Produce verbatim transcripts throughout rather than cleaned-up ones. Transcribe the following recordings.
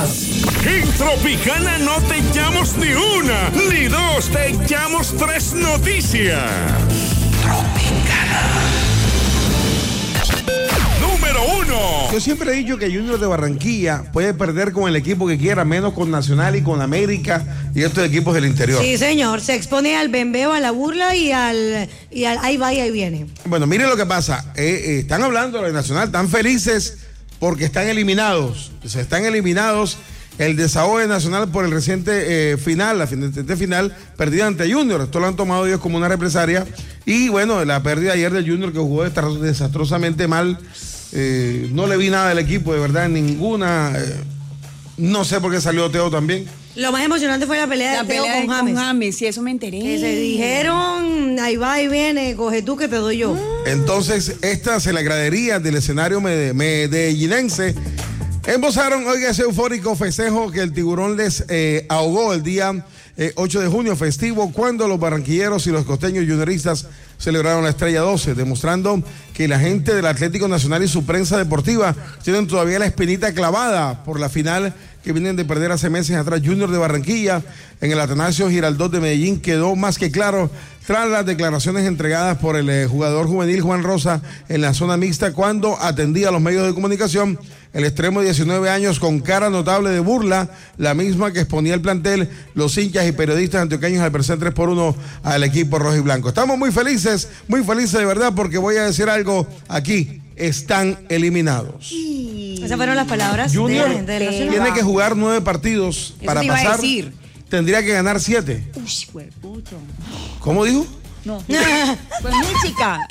En Tropicana no te echamos ni una, ni dos, te echamos tres noticias. Tropicana. Número uno. Yo siempre he dicho que Junior de Barranquilla puede perder con el equipo que quiera, menos con Nacional y con América y estos equipos del interior. Sí, señor. Se expone al bembeo, a la burla y al, y al ahí va y ahí viene. Bueno, miren lo que pasa. Eh, eh, están hablando de Nacional, están felices porque están eliminados. Se están eliminados. El desahogo de Nacional por el reciente eh, final, la reciente final, perdida ante Junior. Esto lo han tomado ellos como una represalia. Y bueno, la pérdida ayer del Junior, que jugó desastrosamente mal. Eh, no le vi nada del equipo, de verdad, ninguna. Eh, no sé por qué salió Teo también. Lo más emocionante fue la pelea la de Teo pelea con James. con James, sí, eso me enteré. Que se dijeron, ahí va y viene, coge tú que te doy yo. Entonces, esta se la gradería del escenario mede- medellinense. Embozaron, oiga, ese eufórico festejo que el tiburón les eh, ahogó el día eh, ocho de junio, festivo, cuando los barranquilleros y los costeños junioristas celebraron la estrella doce, demostrando que la gente del Atlético Nacional y su prensa deportiva tienen todavía la espinita clavada por la final que vienen de perder hace meses atrás. Junior de Barranquilla en el Atanasio Giraldot de Medellín quedó más que claro tras las declaraciones entregadas por el eh, jugador juvenil Juan Rosa en la zona mixta cuando atendía a los medios de comunicación. El extremo de diecinueve años con cara notable de burla, la misma que exponía el plantel, los hinchas y periodistas antioqueños al perder tres por uno al equipo rojo y blanco. Estamos muy felices, muy felices de verdad, porque voy a decir algo aquí. Están eliminados. Esas fueron las palabras Junior de la gente del Nacional. tiene que jugar nueve partidos Eso para te iba a pasar. decir. Tendría que ganar siete. Uy, huepucho. ¿Cómo dijo? No. Pues música.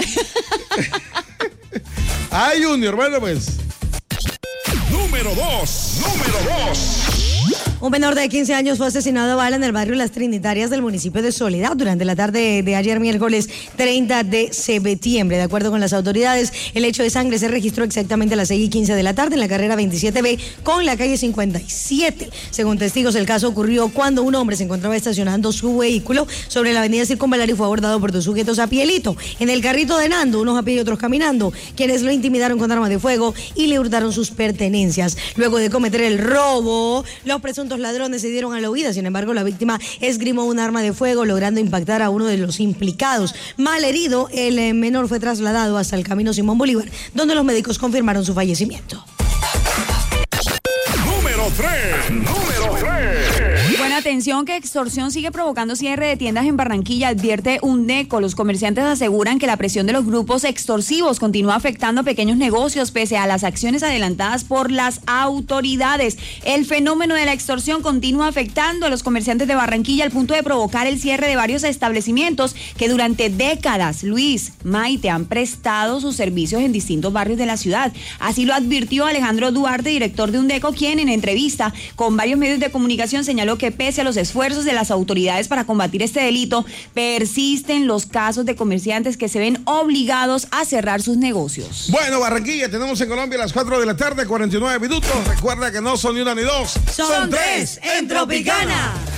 Ay, Junior, bueno pues. Número dos. Número dos. Un menor de quince años fue asesinado a bala en el barrio Las Trinitarias del municipio de Soledad durante la tarde de ayer miércoles treinta de septiembre. De acuerdo con las autoridades, el hecho de sangre se registró exactamente a las seis y quince de la tarde en la carrera veintisiete B con la calle cincuenta y siete. Según testigos, el caso ocurrió cuando un hombre se encontraba estacionando su vehículo sobre la avenida Circunvalar y fue abordado por dos sujetos a pielito. En el carrito de Nando, unos a pie y otros caminando, quienes lo intimidaron con armas de fuego y le hurtaron sus pertenencias. Luego de cometer el robo, los presuntos ladrones se dieron a la huida. Sin embargo, la víctima esgrimó un arma de fuego, logrando impactar a uno de los implicados. Mal herido, el menor fue trasladado hasta el camino Simón Bolívar, donde los médicos confirmaron su fallecimiento. Número tres. Número tres. Buena atención, que extorsión sigue provocando cierre de tiendas en Barranquilla, advierte UNDECO. Los comerciantes aseguran que la presión de los grupos extorsivos continúa afectando a pequeños negocios pese a las acciones adelantadas por las autoridades. El fenómeno de la extorsión continúa afectando a los comerciantes de Barranquilla al punto de provocar el cierre de varios establecimientos que durante décadas, Luis, Maite, han prestado sus servicios en distintos barrios de la ciudad. Así lo advirtió Alejandro Duarte, director de UNDECO, quien en entrevista con varios medios de comunicación señaló que pese a los esfuerzos de las autoridades para combatir este delito, persisten los casos de comerciantes que se ven obligados a cerrar sus negocios. Bueno, Barranquilla, tenemos en Colombia a las cuatro de la tarde, cuarenta y nueve minutos. Recuerda que no son ni una ni dos, Son, son tres en Tropicana.